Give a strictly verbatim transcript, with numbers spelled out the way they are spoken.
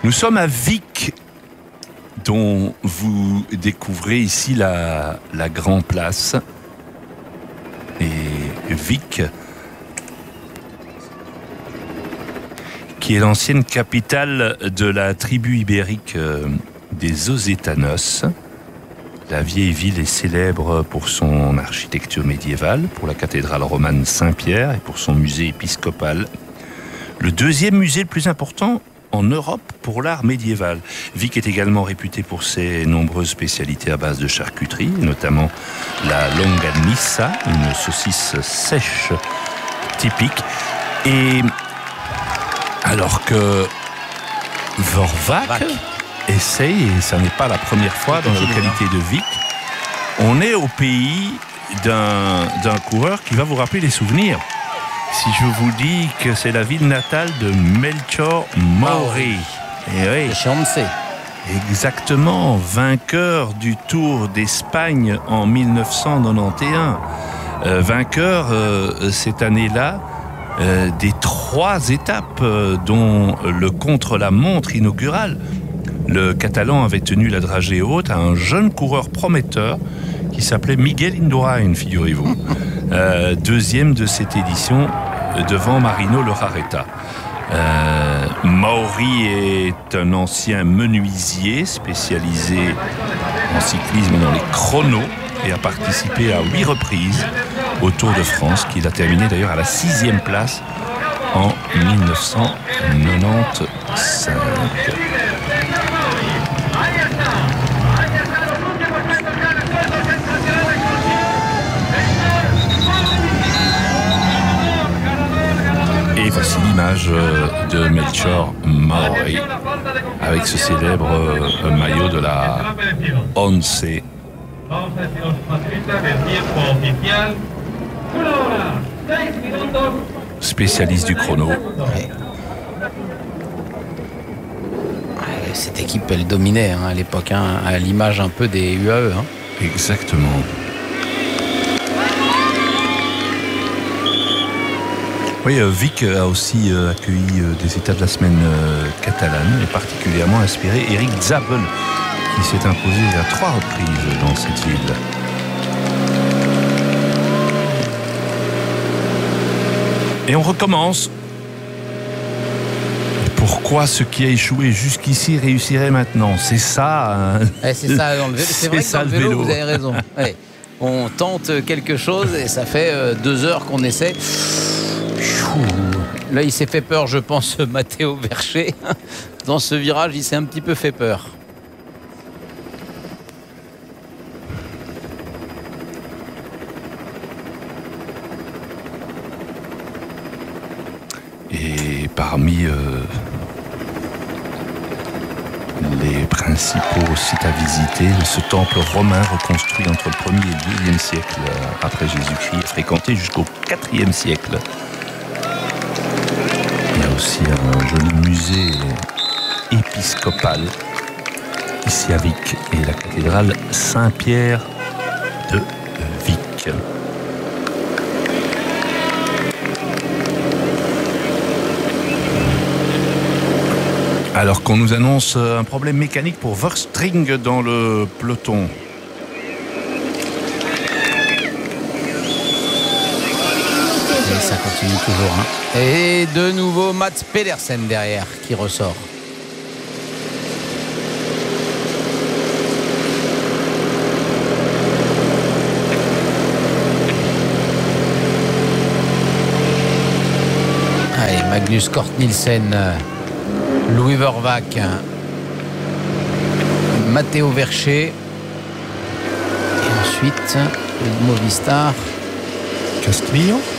Nous sommes à Vic, dont vous découvrez ici la, la Grand Place. Et Vic, qui est l'ancienne capitale de la tribu ibérique des Osétanos. La vieille ville est célèbre pour son architecture médiévale, pour la cathédrale romane Saint-Pierre et pour son musée épiscopal. Le deuxième musée le plus important en Europe pour l'art médiéval. Vic est également réputé pour ses nombreuses spécialités à base de charcuterie, notamment la longanissa, une saucisse sèche typique. Et alors que Vorvac Vac. essaye, et ça n'est pas la première fois dans la localité de Vic, on est au pays d'un, d'un coureur qui va vous rappeler des souvenirs. Si je vous dis que c'est la ville natale de Melchior Mauri. Et oui, exactement, vainqueur du Tour d'Espagne en mille neuf cent quatre-vingt-onze. Euh, vainqueur euh, cette année-là euh, des trois étapes, euh, dont le contre-la-montre inaugural. Le Catalan avait tenu la dragée haute à un jeune coureur prometteur qui s'appelait Miguel Indurain, figurez-vous. Euh, deuxième de cette édition devant Marino Lejarreta. Euh, Mauri est un ancien menuisier spécialisé en cyclisme dans les chronos et a participé à huit reprises au Tour de France, qu'il a terminé d'ailleurs à la sixième place en mille neuf cent quatre-vingt-quinze. Et voici l'image de Melchior Mauri avec ce célèbre maillot de la Once. Spécialiste du chrono. Ouais. Cette équipe, elle dominait hein, à l'époque, hein, à l'image un peu des U A E. Hein. Exactement. Oui, euh, Vic a aussi euh, accueilli euh, des étapes de la semaine euh, catalane et particulièrement inspiré Eric Zabel, qui s'est imposé à trois reprises dans cette ville. Et on recommence. Pourquoi ce qui a échoué jusqu'ici réussirait maintenant? C'est ça. Hein. Eh, c'est ça, dans le vélo. C'est, c'est vrai que dans le vélo, vélo, vous avez raison. Ouais. On tente quelque chose et ça fait euh, deux heures qu'on essaie. Là, il s'est fait peur, je pense, Matteo Vercher. Dans ce virage, il s'est un petit peu fait peur. Et parmi euh, les principaux sites à visiter, ce temple romain reconstruit entre le premier et le deuxième siècle après Jésus-Christ, fréquenté jusqu'au quatrième siècle. Il y a aussi un joli musée épiscopal ici à Vic et la cathédrale Saint-Pierre de Vic. Alors qu'on nous annonce un problème mécanique pour Verstring dans le peloton. Et ça continue toujours. Hein. Et de nouveau Mats Pedersen derrière qui ressort. Allez, Magnus Cort Nielsen, Louis Vorvac, Matteo Vercher. Et ensuite, Movistar. Castillo.